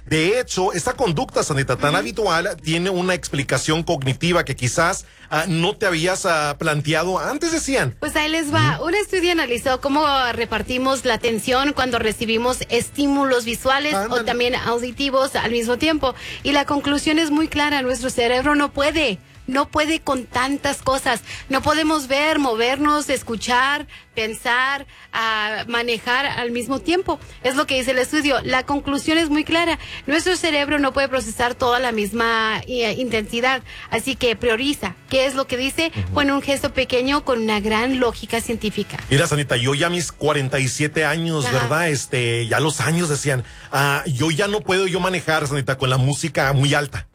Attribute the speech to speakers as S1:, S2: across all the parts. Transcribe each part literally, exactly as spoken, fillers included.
S1: De hecho, esta conducta, Sandita, tan uh-huh. habitual, tiene una explicación cognitiva que quizás uh, no te habías uh, planteado antes, decían.
S2: Pues ahí les va. Uh-huh. Un estudio analizó cómo repartimos la atención cuando recibimos estímulos visuales ah, o también auditivos al mismo tiempo. Y la conclusión es muy clara. Nuestro cerebro no puede. No puede con tantas cosas. No podemos ver, movernos, escuchar, pensar, uh, manejar al mismo tiempo. Es lo que dice el estudio. La conclusión es muy clara. Nuestro cerebro no puede procesar toda la misma uh, intensidad. Así que prioriza. ¿Qué es lo que dice? Uh-huh. Bueno, un gesto pequeño con una gran lógica científica.
S1: Mira, Sanita, yo ya a mis cuarenta y siete años, Ajá. ¿verdad? Este, ya los años decían, uh, yo ya no puedo yo manejar, Sanita, con la música muy alta.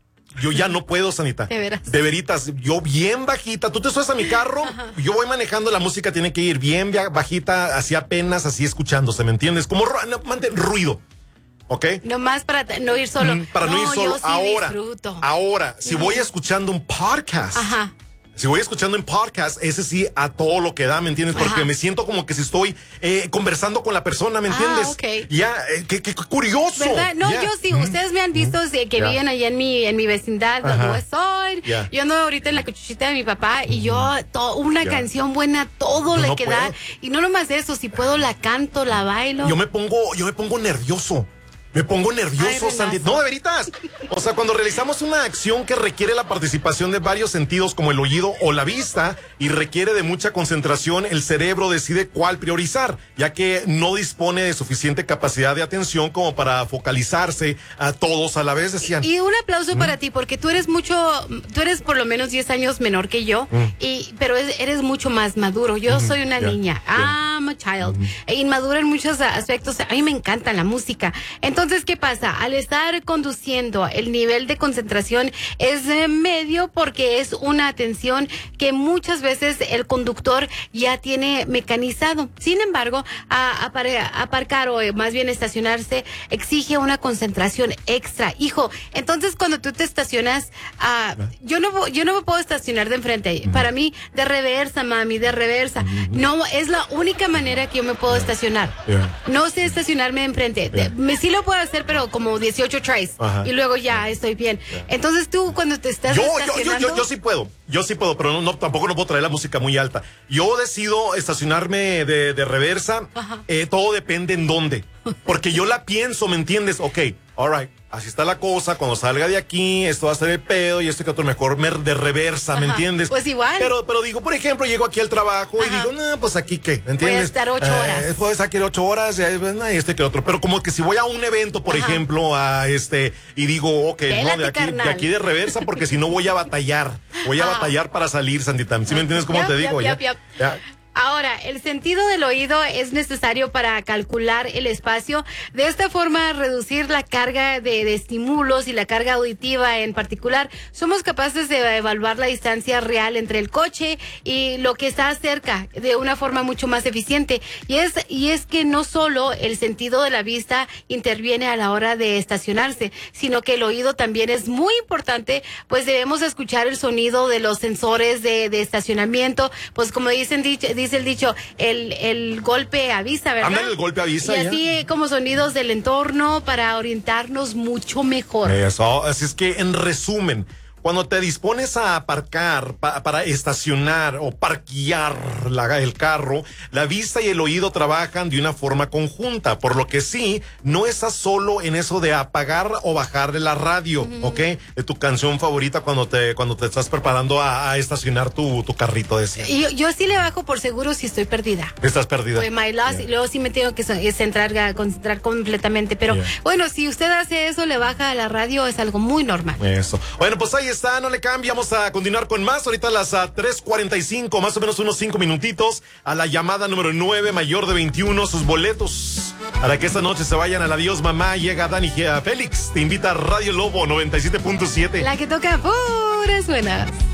S1: Yo ya no puedo, Sanita.
S2: De veras.
S1: De veritas. Yo bien bajita. Tú te subes a mi carro, Ajá. yo voy manejando, la música tiene que ir bien bajita, así apenas, así escuchándose, ¿me entiendes? Como no, mantén ruido. ¿Ok?
S2: Nomás para no ir solo.
S1: Mm, para no, no ir solo.
S2: Yo sí
S1: ahora,
S2: disfruto.
S1: ahora, si no. voy escuchando un podcast.
S2: Ajá.
S1: Si voy escuchando en podcast, ese sí a todo lo que da, ¿me entiendes? Porque Ajá. me siento como que si estoy eh, conversando con la persona, ¿me entiendes?
S2: Ah, okay.
S1: Ya, eh, qué, qué curioso.
S2: ¿Verdad? No,
S1: yeah.
S2: yo sí, mm-hmm. ustedes me han visto mm-hmm. que yeah. viven allá en mi, en mi vecindad, donde West Side. Yeah. Yo ando ahorita en la cuchuchita de mi papá y mm-hmm. yo, to, una yeah. canción buena, todo
S1: no,
S2: le
S1: no
S2: queda.
S1: puedo.
S2: Y no nomás eso, si puedo la canto, la bailo.
S1: Yo me pongo, yo me pongo nervioso. Me pongo nervioso, Ay, Sandy. No, de veritas. O sea, cuando realizamos una acción que requiere la participación de varios sentidos como el oído o la vista y requiere de mucha concentración, el cerebro decide cuál priorizar, ya que no dispone de suficiente capacidad de atención como para focalizarse a todos a la vez, decían.
S2: Y un aplauso mm. para ti, porque tú eres mucho, tú eres por lo menos diez años menor que yo, mm. y pero eres mucho más maduro. Yo mm. soy una yeah. niña. Yeah. I'm a child. Mm. E inmadura en muchos aspectos. A mí me encanta la música. Entonces, Entonces, ¿qué pasa? Al estar conduciendo, el nivel de concentración es eh, medio porque es una atención que muchas veces el conductor ya tiene mecanizado. Sin embargo, a, a, a aparcar o más bien estacionarse exige una concentración extra. Hijo, entonces cuando tú te estacionas, uh, yo no yo no me puedo estacionar de enfrente. Uh-huh. Para mí, de reversa, mami, de reversa. Uh-huh. No, es la única manera que yo me puedo estacionar. Yeah. No sé estacionarme de enfrente. Yeah. Me, sí lo puedo hacer, pero como dieciocho tries. Ajá. Y luego ya estoy bien. Yeah. Entonces tú cuando te estás
S1: yo,
S2: estacionando...
S1: Yo, yo, yo, yo sí puedo, yo sí puedo, pero no, no, tampoco no puedo traer la música muy alta. Yo decido estacionarme de, de reversa, eh, todo depende en dónde. Porque yo la pienso, ¿me entiendes? Ok, all right, así está la cosa, cuando salga de aquí, esto va a ser el pedo y esto que otro mejor me de reversa, ¿me Ajá. entiendes?
S2: Pues igual.
S1: Pero, pero digo, por ejemplo, llego aquí al trabajo Ajá. y digo, no, pues aquí qué, ¿me entiendes? Voy a
S2: estar ocho horas.
S1: Eh, puedo estar aquí ocho horas y este que otro. Pero como que si voy a un evento, por Ajá. ejemplo, a este, y digo, ok,
S2: Pélate,
S1: no, de aquí,
S2: carnal.
S1: de aquí de reversa, porque si no voy a batallar. Voy a ah. batallar para salir, Sandita. ¿Sí me entiendes cómo
S2: yep,
S1: te digo?
S2: Yep, yep,
S1: ya, ya.
S2: Ahora, el sentido del oído es necesario para calcular el espacio. De esta forma, reducir la carga de, de estímulos y la carga auditiva en particular. Somos capaces de evaluar la distancia real entre el coche y lo que está cerca de una forma mucho más eficiente. Y es, y es que no solo el sentido de la vista interviene a la hora de estacionarse, sino que el oído también es muy importante, pues debemos escuchar el sonido de los sensores de, de estacionamiento. Pues como dicen, dicen el dicho, el, el golpe avisa, ¿verdad?
S1: Ándale, el golpe avisa.
S2: Y así ya. como sonidos del entorno para orientarnos mucho mejor.
S1: Eso, así es que en resumen, cuando te dispones a aparcar, pa, para estacionar o parquear la, el carro, la vista y el oído trabajan de una forma conjunta, por lo que sí, no estás solo en eso de apagar o bajar de la radio, uh-huh. ¿ok? De tu canción favorita cuando te cuando te estás preparando a, a estacionar tu, tu carrito de cien.
S2: Y yo, yo sí le bajo por seguro si estoy perdida.
S1: Estás perdida.
S2: Pues my loss, yeah. Y luego sí me tengo que centrar, concentrar completamente, pero yeah. bueno, si usted hace eso, le baja a la radio, es algo muy normal.
S1: Eso. Bueno, pues ahí está, no le cambie, vamos a continuar con más, ahorita a las uh, tres cuarenta y cinco, más o menos unos cinco minutitos, a la llamada número nueve, mayor de veintiuno, sus boletos, para que esta noche se vayan al adiós mamá, llega Dani Félix, te invita a Radio Lobo noventa y siete punto siete.
S2: La que toca puras buenas.